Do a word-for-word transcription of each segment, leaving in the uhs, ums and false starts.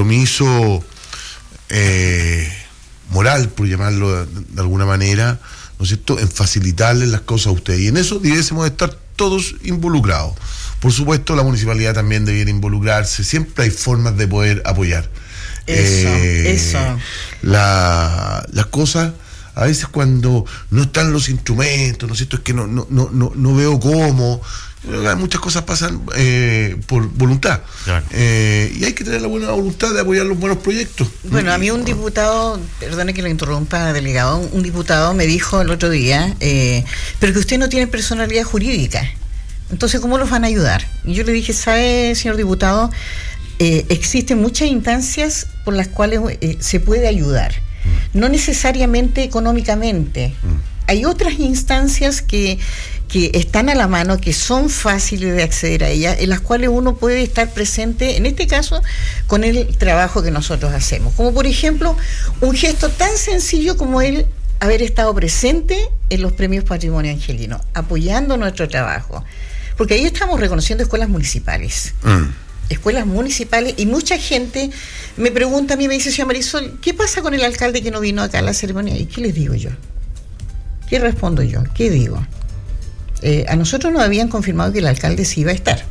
compromiso eh, moral, por llamarlo de, de alguna manera, ¿no es cierto?, en facilitarles las cosas a ustedes. Y en eso debiésemos estar todos involucrados. Por supuesto, la municipalidad también debiera involucrarse. Siempre hay formas de poder apoyar. Eso, eh, eso. La, las cosas, a veces cuando no están los instrumentos, ¿no es cierto?, es que no, no, no, no, no veo cómo. Muchas cosas pasan eh, por voluntad. Claro. Eh, y hay que tener la buena voluntad de apoyar los buenos proyectos. Bueno, a mí un diputado, perdone que lo interrumpa, delegado, un diputado me dijo el otro día, eh, pero que usted no tiene personalidad jurídica, entonces ¿cómo los van a ayudar? Y yo le dije, ¿sabe, señor diputado? Eh, existen muchas instancias por las cuales eh, se puede ayudar, mm. no necesariamente económicamente. Mm. Hay otras instancias que, que están a la mano, que son fáciles de acceder a ellas, en las cuales uno puede estar presente, en este caso, con el trabajo que nosotros hacemos. Como por ejemplo, un gesto tan sencillo como el haber estado presente en los premios Patrimonio Angelino, apoyando nuestro trabajo. Porque ahí estamos reconociendo escuelas municipales. Mm. Escuelas municipales, y mucha gente me pregunta a mí, me dice, señora Marisol, ¿qué pasa con el alcalde que no vino acá a la ceremonia? ¿Y qué les digo yo? ¿Qué respondo yo? ¿Qué digo? Eh, a nosotros nos habían confirmado que el alcalde sí iba a estar.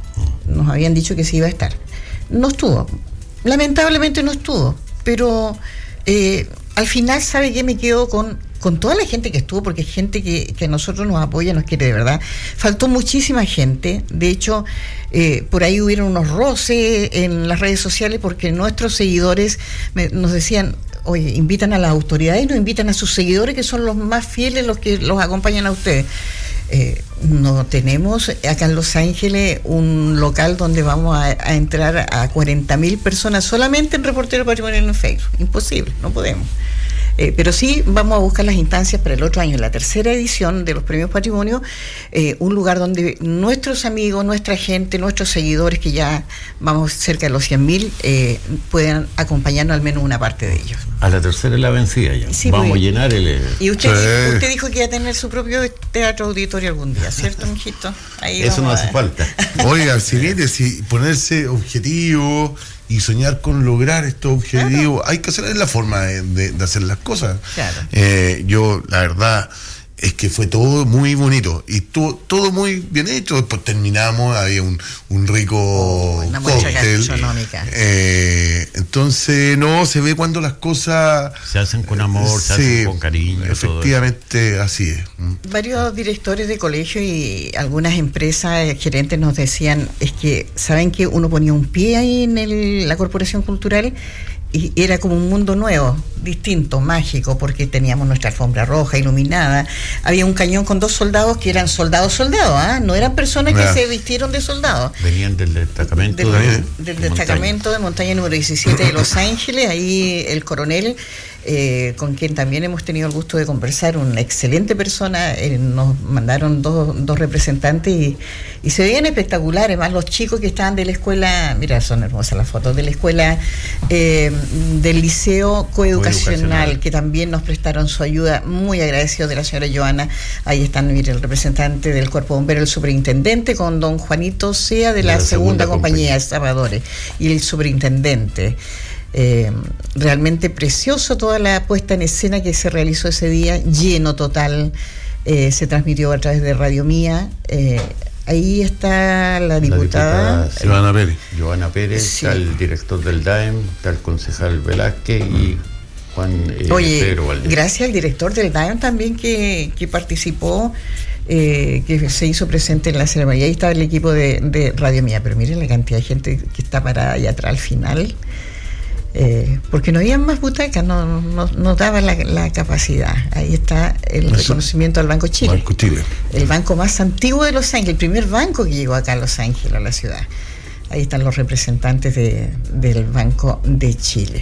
Nos habían dicho que sí iba a estar. No estuvo. Lamentablemente no estuvo. Pero eh, al final, ¿sabe qué? Me quedo con, con toda la gente que estuvo, porque es gente que, que a nosotros nos apoya, nos quiere de verdad. Faltó muchísima gente. De hecho, eh, por ahí hubieron unos roces en las redes sociales porque nuestros seguidores me, nos decían... Oye, invitan a las autoridades y nos invitan a sus seguidores, que son los más fieles, los que los acompañan a ustedes. Eh, no tenemos acá en Los Ángeles un local donde vamos a, a entrar a cuarenta mil personas solamente en Reportero Patrimonial en Facebook. Imposible, no podemos. Eh, pero sí vamos a buscar las instancias para el otro año, en la tercera edición de los Premios Patrimonio, eh, un lugar donde nuestros amigos, nuestra gente, nuestros seguidores, que ya vamos cerca de los cien mil, eh, puedan acompañarnos al menos una parte de ellos. A la tercera es la vencida ya. Sí, vamos pues, a llenar el... Y usted, sí. usted dijo que iba a tener su propio teatro auditorio algún día, ¿cierto, mijito? Ahí Eso no hace a... falta. Oiga, si viene, si ponerse objetivos y soñar con lograr estos objetivos, claro. Hay que hacer la forma de, de, de hacer las cosas. Claro. Eh, yo, la verdad, es que fue todo muy bonito y todo, todo muy bien hecho. Después terminamos, había un, un rico oh, una cóctel. Eh, entonces, no, se ve cuando las cosas se hacen con amor, se, se hacen con cariño. Efectivamente, todo así es. Varios directores de colegio y algunas empresas, gerentes nos decían, es que, ¿saben que uno ponía un pie ahí en el, la Corporación Cultural? Y era como un mundo nuevo, distinto, mágico, porque teníamos nuestra alfombra roja iluminada. Había un cañón con dos soldados que eran soldados soldados, ¿eh? No eran personas que se vistieron de soldados. Venían del destacamento del, de, del de destacamento de montaña número diecisiete de Los Ángeles. Ahí el coronel, eh, con quien también hemos tenido el gusto de conversar, una excelente persona, eh, nos mandaron dos, dos representantes y, y se veían espectaculares. Además, los chicos que estaban de la escuela, mira, son hermosas las fotos, de la escuela eh, del liceo coeducacional, coeducacional, que también nos prestaron su ayuda, muy agradecidos de la señora Joana. Ahí están, mire, el representante del Cuerpo Bombero, el superintendente, con don Juanito Sea de, de la, la segunda, segunda compañía de Salvadores, y el superintendente. Eh, realmente precioso toda la puesta en escena que se realizó ese día, lleno total, eh, se transmitió a través de Radio Mía. eh, Ahí está la diputada, la diputada Joana Pérez. Joana Pérez, sí. Está el director del D A E M, está el concejal Velázquez y Juan eh, Oye, Pedro Valdés. Gracias al director del D A E M también que, que participó, eh, que se hizo presente en la ceremonia. Ahí estaba el equipo de, de Radio Mía, pero miren la cantidad de gente que está parada allá atrás al final. Eh, porque no había más butacas, no, no, no daba la, la capacidad. Ahí está el Eso, reconocimiento al Banco Chile, Banco Chile, el banco más antiguo de Los Ángeles, el primer banco que llegó acá a Los Ángeles, a la ciudad. Ahí están los representantes de, del Banco de Chile.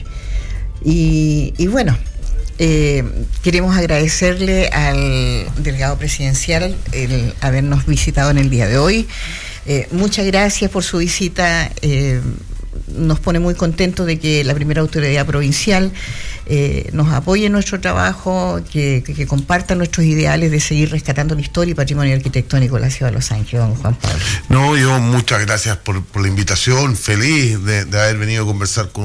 Y, y bueno, eh, queremos agradecerle al delegado presidencial el habernos visitado en el día de hoy. Eh, muchas gracias por su visita. Eh, nos pone muy contentos de que la primera autoridad provincial eh, nos apoye en nuestro trabajo, que, que, que comparta nuestros ideales de seguir rescatando la historia y patrimonio arquitectónico de la ciudad de Los Ángeles, don Juan Pablo. No, yo muchas gracias por, por la invitación, feliz de, de haber venido a conversar con